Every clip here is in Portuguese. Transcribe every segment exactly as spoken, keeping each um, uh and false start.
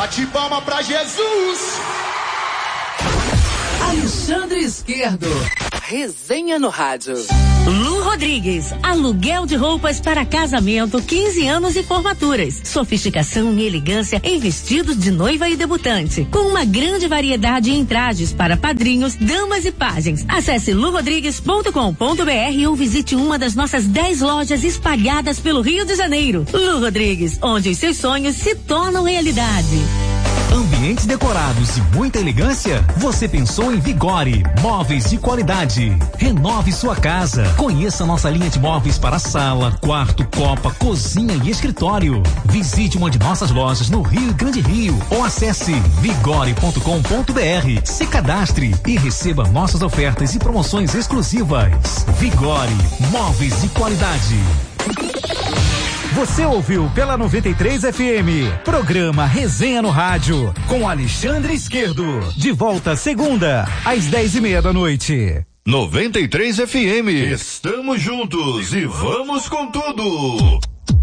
Bate palma pra Jesus. Alexandre Esquerdo. Resenha no rádio. Lu Rodrigues, aluguel de roupas para casamento, quinze anos e formaturas. Sofisticação e elegância em vestidos de noiva e debutante. Com uma grande variedade em trajes para padrinhos, damas e pajens. Acesse lu rodrigues ponto com ponto br ou visite uma das nossas dez lojas espalhadas pelo Rio de Janeiro. Lu Rodrigues, onde os seus sonhos se tornam realidade. Ambientes decorados e muita elegância? Você pensou em Vigore, móveis de qualidade. Renove sua casa. Conheça nossa linha de móveis para sala, quarto, copa, cozinha e escritório. Visite uma de nossas lojas no Rio Grande Rio ou acesse vigore ponto com ponto br. Se cadastre e receba nossas ofertas e promoções exclusivas. Vigore, móveis de qualidade. Você ouviu pela noventa e três F M, programa Resenha no Rádio, com Alexandre Esquerdo. De volta segunda, às dez e meia da noite. noventa e três F M, estamos juntos e vamos com tudo.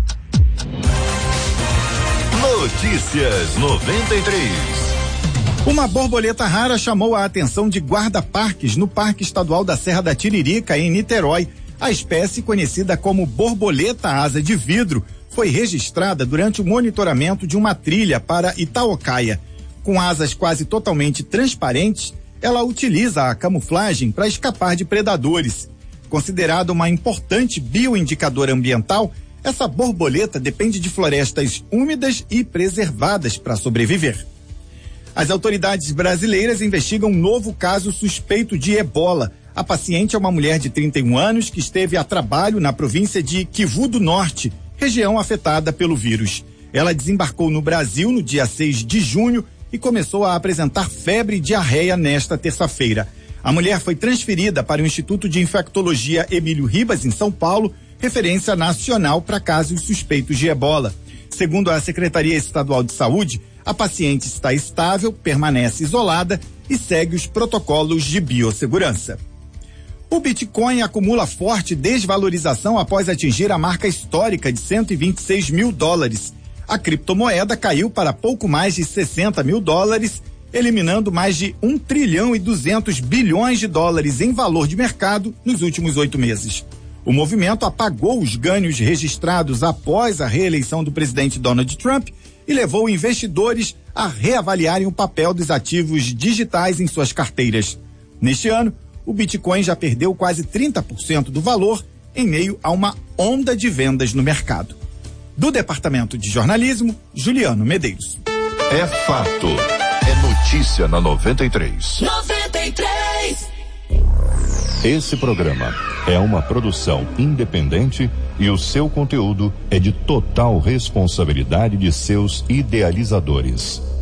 Notícias noventa e três. Uma borboleta rara chamou a atenção de guarda-parques no Parque Estadual da Serra da Tiririca, em Niterói. A espécie, conhecida como borboleta asa de vidro, foi registrada durante o monitoramento de uma trilha para Itaocaia. Com asas quase totalmente transparentes, ela utiliza a camuflagem para escapar de predadores. Considerada uma importante bioindicador ambiental, essa borboleta depende de florestas úmidas e preservadas para sobreviver. As autoridades brasileiras investigam um novo caso suspeito de ebola. A paciente é uma mulher de trinta e um anos que esteve a trabalho na província de Kivu do Norte, região afetada pelo vírus. Ela desembarcou no Brasil no dia seis de junho e começou a apresentar febre e diarreia nesta terça-feira. A mulher foi transferida para o Instituto de Infectologia Emílio Ribas, em São Paulo, referência nacional para casos suspeitos de ebola. Segundo a Secretaria Estadual de Saúde, a paciente está estável, permanece isolada e segue os protocolos de biossegurança. O Bitcoin acumula forte desvalorização após atingir a marca histórica de cento e vinte e seis mil dólares. A criptomoeda caiu para pouco mais de sessenta mil dólares, eliminando mais de um trilhão e duzentos bilhões de dólares em valor de mercado nos últimos oito meses. O movimento apagou os ganhos registrados após a reeleição do presidente Donald Trump e levou investidores a reavaliarem o papel dos ativos digitais em suas carteiras. Neste ano, o Bitcoin já perdeu quase trinta por cento do valor em meio a uma onda de vendas no mercado. Do Departamento de Jornalismo, Juliano Medeiros. É fato. É notícia na noventa e três. noventa e três. Esse programa é uma produção independente e o seu conteúdo é de total responsabilidade de seus idealizadores.